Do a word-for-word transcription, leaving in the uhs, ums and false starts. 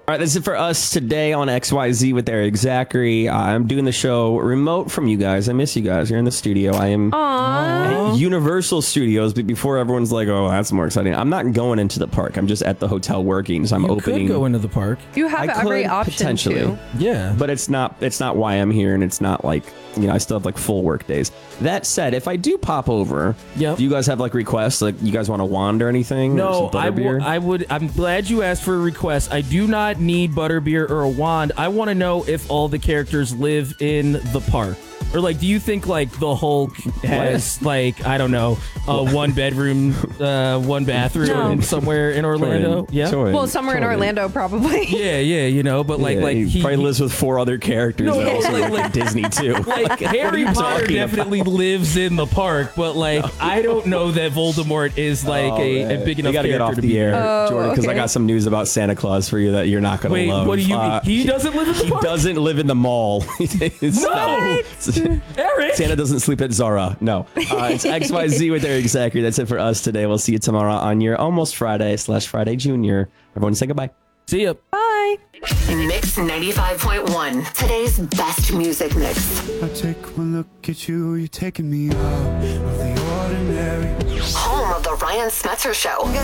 All right, that's it for us today on X Y Z with Eric Zachary. Uh, I'm doing the show remote from you guys. I miss you guys. You're in the studio. I am Aww. at Universal Studios, but before everyone's like, oh, that's more exciting. I'm not going into the park. I'm just at the hotel working, so I'm you opening. could go into the park. You have I every could, option potentially. to. Yeah. But it's not it's not why I'm here, and it's not like, you know, I still have like full work days. That said, if I do pop over, Yep. do you guys have like requests? Like, you guys want to wander or anything? No, Or some I, w- butterbeer? I would. I'm glad you asked for a request. I do not need butterbeer or a wand. I want to know if all the characters live in the park. Or, like, do you think, like, the Hulk has, like, I don't know, a one bedroom, uh, one bathroom No. in somewhere in Orlando? Jordan, Yeah. Jordan, Well, somewhere in Jordan. Orlando, probably. Yeah, yeah, you know, but, like, Yeah, like he, probably lives with four other characters No, that no, also like- work like- at Disney too. Like, Harry you Potter talking definitely lives in the park, but, like, I don't know that Voldemort is, like, Oh, a, man. a big We enough gotta character get off to the be air, there. Oh, Jordan, because I okay. got some news about Santa Claus for you that you're not going to Wait, love. what do you? Uh, he doesn't live in the he park? doesn't live in the mall. It's No! not- Eric! Santa doesn't sleep at Zara. No. Uh, it's X Y Z with Eric Zachary. That's it for us today. We'll see you tomorrow on your almost Friday slash Friday Junior. Everyone say goodbye. See ya. Bye. Mix ninety-five point one, today's best music mix. I take one look at you, you're taking me out of the ordinary. Home of the Ryan Smetzer Show.